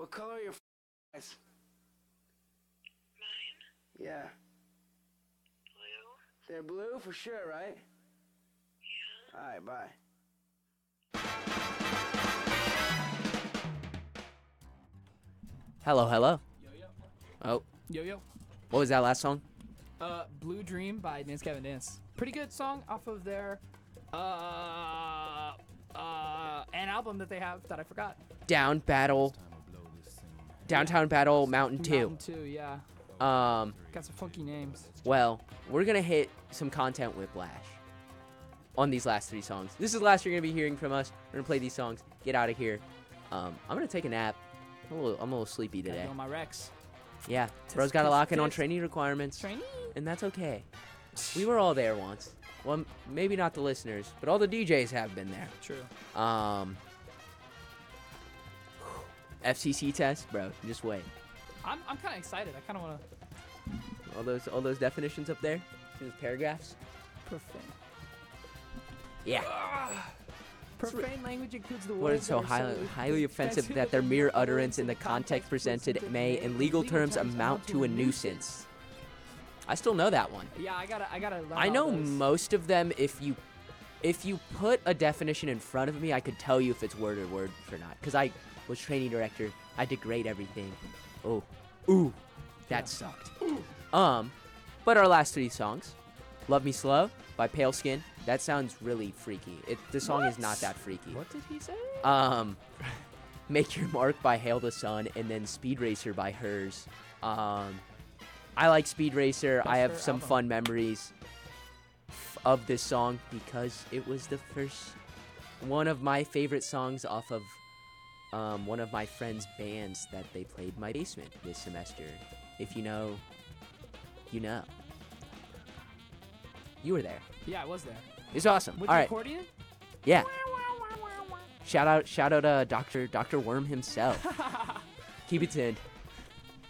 What color are your eyes? Mine? Yeah. Blue? They're blue for sure, right? Yeah. Alright, bye. Hello, hello. Yo yo. Oh, Yo yo. what was that last song? Blue Dream by Dance Gavin Dance. Pretty good song off of their an album that they have that I forgot. Downtown Battle Mountain 2. Mountain 2, yeah. Um, Got some funky names. well, we're gonna hit some content whiplash on these last 3 songs. This is the last you're gonna be hearing from us. We're gonna play these songs, get out of here. I'm gonna take a nap. I'm a little sleepy Gotta today. go on my Rex. Yeah, Tisk, bro's got to tisk, lock in on tisk. training requirements, Training? and that's okay. We were all there once. Well, maybe not the listeners, but all the DJs have been there. True. FCC test, bro. Just wait. I'm kind of excited. I kind of want to All those definitions up there, those paragraphs. profane. Yeah. Profane language includes the What words is so that are highly offensive that their mere utterance in the context presented may, in legal terms, amount to a nuisance. I still know that one. Yeah, I gotta learn I all know those. most of them. If you put a definition in front of me, I could tell you if it's word or word or not. Because I was training director. I had to grade everything. Oh, ooh, that sucked. But our last 3 songs, "Love Me Slow" by Pale Skin. That sounds really freaky. The song is not that freaky. What did he say? "Make Your Mark" by Hail the Sun, and then "Speed Racer" by Hers. I like Speed Racer. I have Best some album. fun memories of this song because it was the first one of my favorite songs off of one of my friends' bands that they played in my basement this semester. If you know, you know. You were there. Yeah, I was there. It's awesome. With All the right. accordion? Yeah. Shout out Dr. Worm himself. Keep it tuned.